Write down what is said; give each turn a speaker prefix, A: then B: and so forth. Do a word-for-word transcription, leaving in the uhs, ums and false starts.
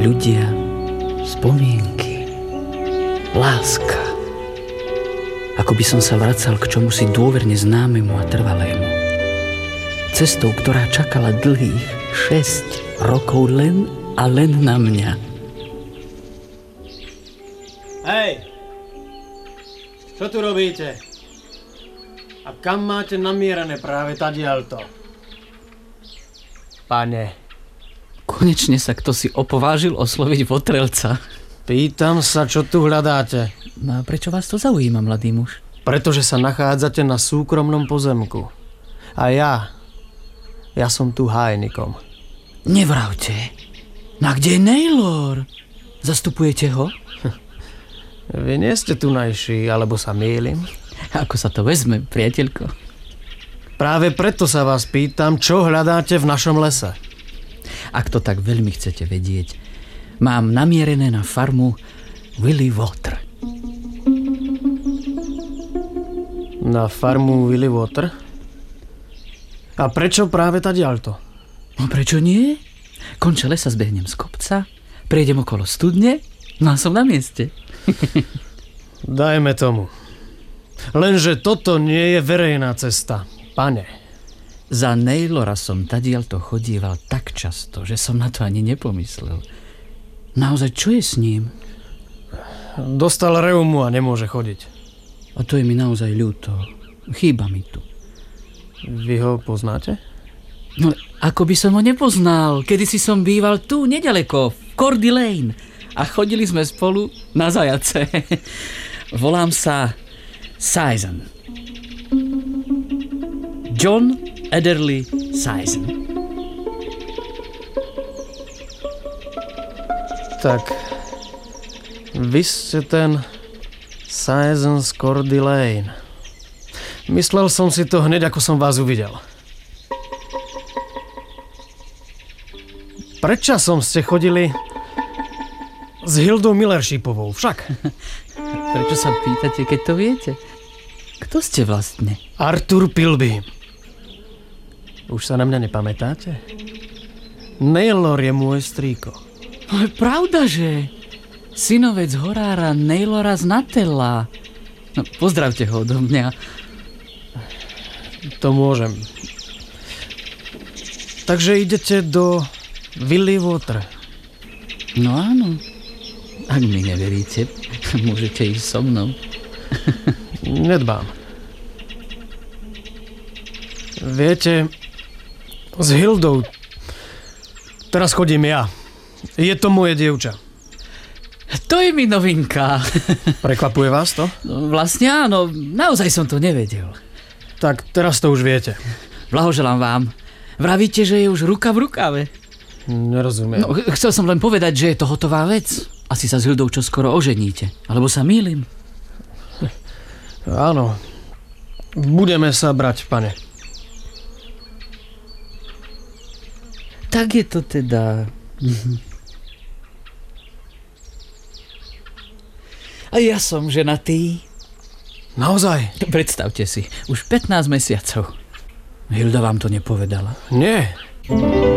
A: Ľudia, spomienky, láska. Ako by som sa vracal k čomusi dôverne známemu a trvalému. Cestou, ktorá čakala dlhých šesť rokov len a len na mňa.
B: Hej! Čo tu robíte? A kam máte namierené práve tadiaľto? Pane.
A: Konečne sa kto si opovážil osloviť Votrelca.
B: Pýtam sa, čo tu hľadáte.
A: No a prečo vás to zaujíma, mladý muž?
B: Pretože sa nachádzate na súkromnom pozemku. A ja... Ja som tu hájnikom.
A: Nevravte. No a kde je Naylor? Zastupujete ho?
B: Vy nie ste tunajší, alebo sa mýlim?
A: Ako sa to vezme, priateľko?
B: Práve preto sa vás pýtam, čo hľadáte v našom lese.
A: Ak to tak veľmi chcete vedieť, mám namierené na farmu Willy Water.
B: Na farmu Willy Water? A prečo práve tadiaľto?
A: No prečo nie? Konče lesa zbehnem z kopca, prejdem okolo studne, no a som na mieste.
B: Dajme tomu. Lenže toto nie je verejná cesta, pane.
A: Za Naylora som tadiaľto chodíval tak často, že som na to ani nepomyslel. Naozaj, čo je s ním?
B: Dostal reumu a nemôže chodiť.
A: A to je mi naozaj ľúto. Chýba mi tu.
B: Vy ho poznáte?
A: No, ako by som ho nepoznal. Kedysi som býval tu, nedaleko, v Cordy Lane. A chodili sme spolu na zajace. Volám sa Sison. John Adderley Sison.
B: Tak, vy ste ten Sison z Cordy Lane. Myslel som si to hneď, ako som vás uvidel. Prečo som ste chodili s Hildou Millershipovou však?
A: Prečo sa pýtate, keď to viete? Kto ste vlastne?
B: Arthur Pilby. Už sa na mňa nepamätáte? Naylor je môj strýko.
A: No je pravda, že synovec horára Naylora z Natella. No, pozdravte ho odo mňa.
B: To môžem. Takže idete do Willy Water.
A: No áno. Ak mi neveríte, môžete ísť so mnou.
B: Nedbám. Viete, s Hildou teraz chodím ja. Je to moje dievča.
A: To je mi novinka.
B: Prekvapuje vás to?
A: No, vlastne áno, naozaj som to nevedel.
B: Tak teraz to už viete.
A: Blahoželám vám. Vravíte, že je už ruka v rukave.
B: Nerozumiem.
A: No, chcel som len povedať, že je to hotová vec. Asi sa s Hildou čoskoro oženíte. Alebo sa mýlim?
B: Áno. Budeme sa brať, pane.
A: Tak je to teda... A ja som ženatý.
B: Naozaj?
A: Predstavte si, už pätnásť mesiacov. Hilda vám to nepovedala?
B: Nie.